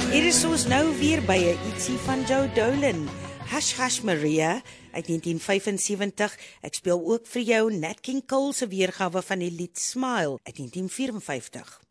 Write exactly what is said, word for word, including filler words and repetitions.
Hier is ons nou weer by 'n ietsie van Joe Dolan. Hush Hush Maria uit negentien vyfensewentig. Ek speel ook vir jou Nat King Cole se weergawe van die lied Smile uit negentien vyf vyf.